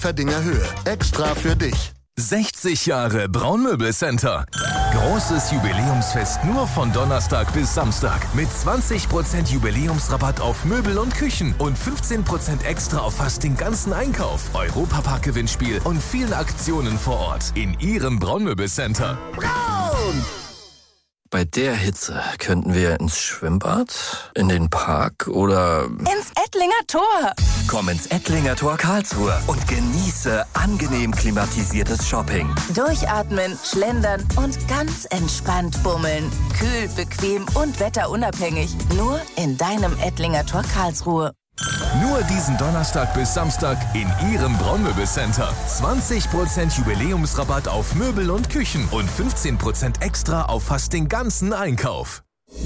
Pfadfinger Höhe. Extra für dich. 60 Jahre Braunmöbelcenter. Großes Jubiläumsfest nur von Donnerstag bis Samstag. Mit 20% Jubiläumsrabatt auf Möbel und Küchen und 15% extra auf fast den ganzen Einkauf. Europapark-Gewinnspiel und vielen Aktionen vor Ort. In Ihrem Braunmöbelcenter. Braun! Bei der Hitze könnten wir ins Schwimmbad, in den Park oder ins Ettlinger Tor. Komm ins Ettlinger Tor Karlsruhe und genieße angenehm klimatisiertes Shopping. Durchatmen, schlendern und ganz entspannt bummeln. Kühl, bequem und wetterunabhängig. Nur in deinem Ettlinger Tor Karlsruhe. Nur diesen Donnerstag bis Samstag in Ihrem Braunmöbelcenter. 20% Jubiläumsrabatt auf Möbel und Küchen und 15% extra auf fast den ganzen Einkauf.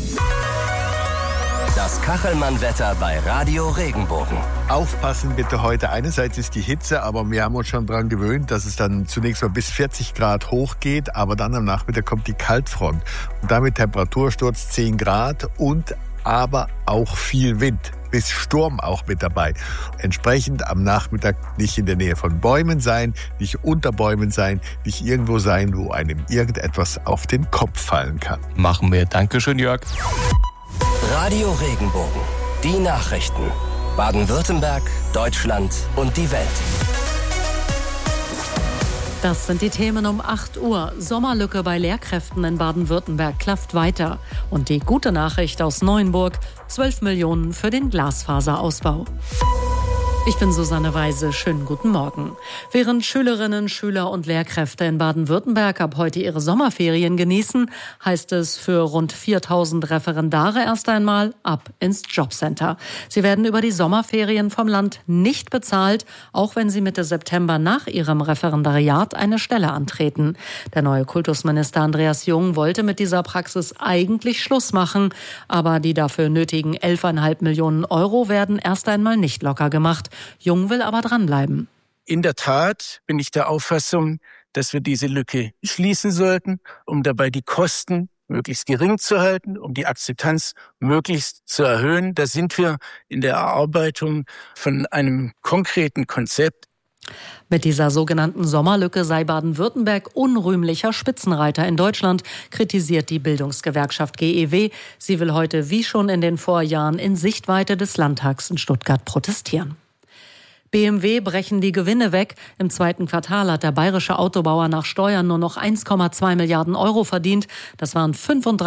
Das Kachelmann-Wetter bei Radio Regenbogen. Aufpassen bitte heute. Einerseits ist die Hitze, aber wir haben uns schon daran gewöhnt, dass es dann zunächst mal bis 40 Grad hochgeht, aber dann am Nachmittag kommt die Kaltfront. Und damit Temperatursturz 10 Grad und aber auch viel Wind. Bis Sturm auch mit dabei. Entsprechend am Nachmittag nicht in der Nähe von Bäumen sein, nicht unter Bäumen sein, nicht irgendwo sein, wo einem irgendetwas auf den Kopf fallen kann. Machen wir. Dankeschön, Jörg. Radio Regenbogen. Die Nachrichten. Baden-Württemberg, Deutschland und die Welt. Das sind die Themen um 8 Uhr. Sommerlücke bei Lehrkräften in Baden-Württemberg klafft weiter. Und die gute Nachricht aus Neuenburg: 12 Millionen für den Glasfaserausbau. Ich bin Susanne Weise. Schönen guten Morgen. Während Schülerinnen, Schüler und Lehrkräfte in Baden-Württemberg ab heute ihre Sommerferien genießen, heißt es für rund 4.000 Referendare erst einmal ab ins Jobcenter. Sie werden über die Sommerferien vom Land nicht bezahlt, auch wenn sie Mitte September nach ihrem Referendariat eine Stelle antreten. Der neue Kultusminister Andreas Jung wollte mit dieser Praxis eigentlich Schluss machen, aber die dafür nötigen 11,5 Millionen Euro werden erst einmal nicht locker gemacht. Jung will aber dranbleiben. In der Tat bin ich der Auffassung, dass wir diese Lücke schließen sollten, um dabei die Kosten möglichst gering zu halten, um die Akzeptanz möglichst zu erhöhen. Da sind wir in der Erarbeitung von einem konkreten Konzept. Mit dieser sogenannten Sommerlücke sei Baden-Württemberg unrühmlicher Spitzenreiter in Deutschland, kritisiert die Bildungsgewerkschaft GEW. Sie will heute wie schon in den Vorjahren in Sichtweite des Landtags in Stuttgart protestieren. BMW brechen die Gewinne weg. Im zweiten Quartal hat der bayerische Autobauer nach Steuern nur noch 1,2 Milliarden Euro verdient. Das waren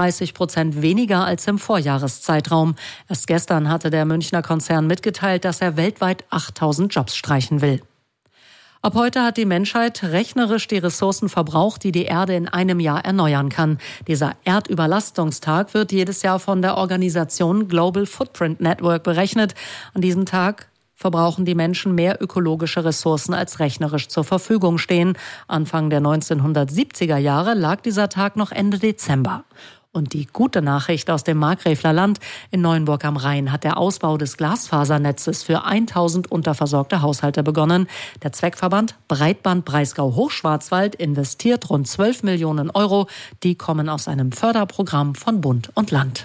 35% weniger als im Vorjahreszeitraum. Erst gestern hatte der Münchner Konzern mitgeteilt, dass er weltweit 8.000 Jobs streichen will. Ab heute hat die Menschheit rechnerisch die Ressourcen verbraucht, die die Erde in einem Jahr erneuern kann. Dieser Erdüberlastungstag wird jedes Jahr von der Organisation Global Footprint Network berechnet. An diesem Tag verbrauchen die Menschen mehr ökologische Ressourcen, als rechnerisch zur Verfügung stehen. Anfang der 1970er Jahre lag dieser Tag noch Ende Dezember. Und die gute Nachricht aus dem Markgräfler Land: in Neuenburg am Rhein hat der Ausbau des Glasfasernetzes für 1000 unterversorgte Haushalte begonnen. Der Zweckverband Breitband Breisgau-Hochschwarzwald investiert rund 12 Millionen Euro. Die kommen aus einem Förderprogramm von Bund und Land.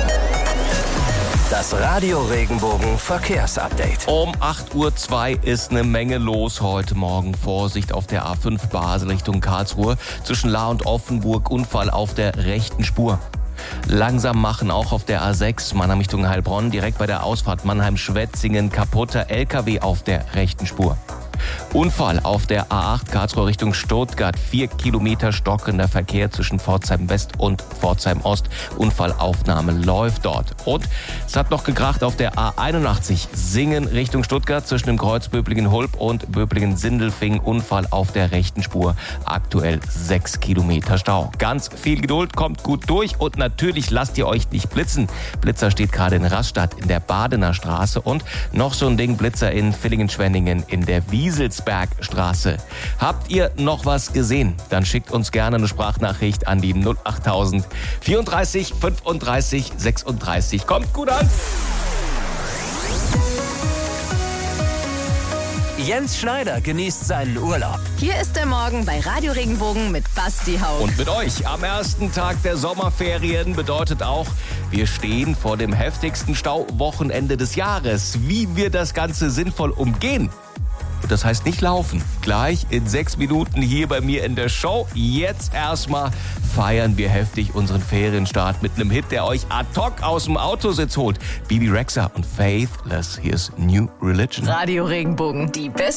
Das Radio Regenbogen Verkehrsupdate. Um 8.02 Uhr ist eine Menge los heute Morgen. Vorsicht auf der A5 Basel Richtung Karlsruhe. Zwischen Lahr und Offenburg Unfall auf der rechten Spur. Langsam machen auch auf der A6 Mannheim Richtung Heilbronn. Direkt bei der Ausfahrt Mannheim-Schwetzingen kaputter LKW auf der rechten Spur. Unfall auf der A8 Karlsruhe Richtung Stuttgart. 4 Kilometer stockender Verkehr zwischen Pforzheim West und Pforzheim Ost. Unfallaufnahme läuft dort. Und es hat noch gekracht auf der A81 Singen Richtung Stuttgart zwischen dem Kreuz Böblingen-Hulb und Böblingen-Sindelfingen. Unfall auf der rechten Spur. Aktuell 6 Kilometer Stau. Ganz viel Geduld, kommt gut durch und natürlich lasst ihr euch nicht blitzen. Blitzer steht gerade in Rastatt in der Badener Straße und noch so ein Ding Blitzer in Villingen-Schwenningen in der Wieselsbergstraße. Habt ihr noch was gesehen? Dann schickt uns gerne eine Sprachnachricht an die 08000 34 35 36. Kommt gut an! Jens Schneider genießt seinen Urlaub. Hier ist der Morgen bei Radio Regenbogen mit Basti Haug. Und mit euch am ersten Tag der Sommerferien bedeutet auch, wir stehen vor dem heftigsten Stauwochenende des Jahres. Wie wir das Ganze sinnvoll umgehen, Und das heißt nicht laufen. Gleich in 6 Minuten hier bei mir in der Show. Jetzt erstmal feiern wir heftig unseren Ferienstart mit einem Hit, der euch ad hoc aus dem Autositz holt. Bibi Rexha und Faithless. Hier ist New Religion. Radio Regenbogen, die beste